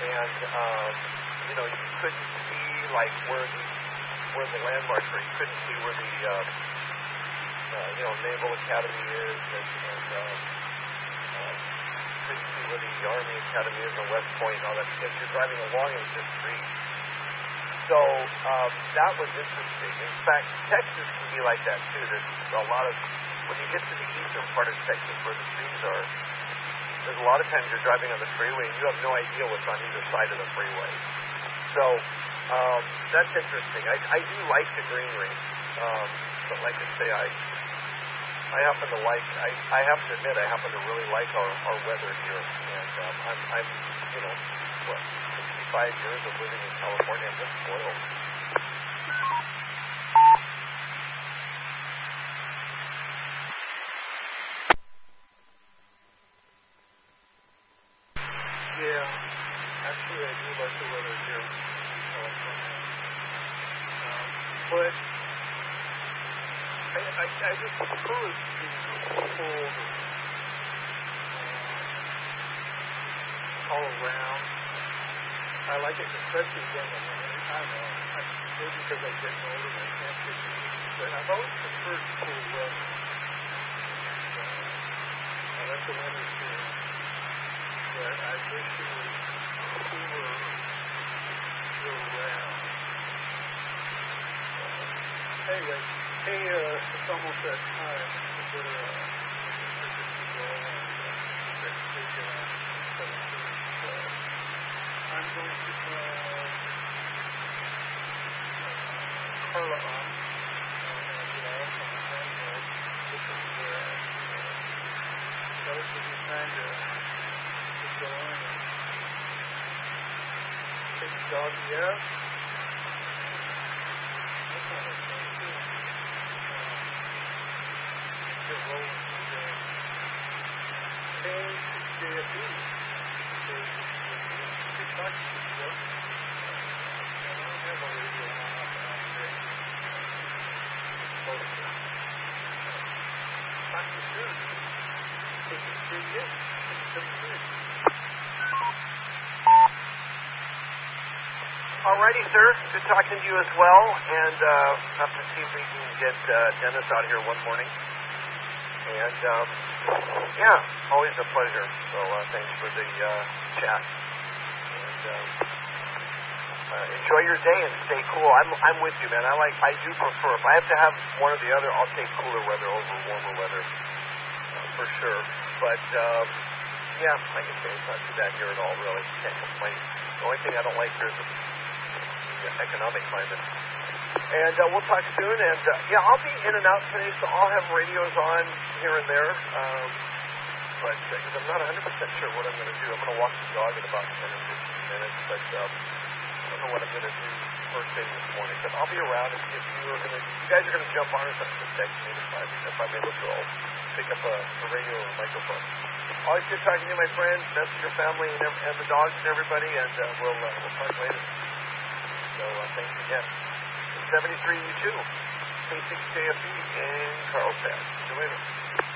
and you couldn't see like where the landmarks were. You couldn't see where the Naval Academy is, and couldn't see where the Army Academy is, and West Point, and all that stuff. You're driving along, and it's just trees. So that was interesting. In fact, Texas can be like that too. There's a lot of, when you get to the eastern part of Texas where the trees are, there's a lot of times you're driving on the freeway and you have no idea what's on either side of the freeway. So that's interesting. I do like the greenery, but like I say, I happen to like. I have to admit, I happen to really like our weather here, and I'm 65 years of living in California. I'm just spoiled. Yeah, actually, I do like the weather here in California, but I just prefer it to be cold all around. I like it especially during the winter. I don't know, maybe because I'm getting older and I can't get used to it, but I've always preferred cool weather. I like the winter too, but I wish it was cooler year-round. Anyway, hey, it's almost that time. We better go and take it on 17th. I'm going to have Carla on, and get off on the handheld. This is relatively time to get going and take the doggy out. That's not a thing, too. Get rolling today. KCJFE. Talk to you, Joe. I don't have a radio on off and on today. Talk to you soon. Take it to you. Alrighty, sir. Good talking to you as well. And have to see if we can get Dennis out here one morning. And yeah, always a pleasure. So thanks for the chat. Enjoy your day and stay cool. I'm with you, man. I do prefer. If I have to have one or the other, I'll take cooler weather over warmer weather for sure. But yeah, like I say, it's not too bad here at all. Really, can't complain. The only thing I don't like here is the economic climate. And we'll talk soon. And yeah, I'll be in and out today, so I'll have radios on here and there. But because I'm not 100% sure what I'm going to do. I'm going to walk the dog in about 10 or 15 minutes, but I don't know what I'm going to do first thing this morning. But I'll be around if you guys are going to jump on or something, just text me if I'm able to. I'll pick up a radio or a microphone. Always good talking to you, my friends. Best to your family and the dogs and everybody, and we'll talk later. So thanks again. 73U2, K6JFE in Carlsbad. See you later.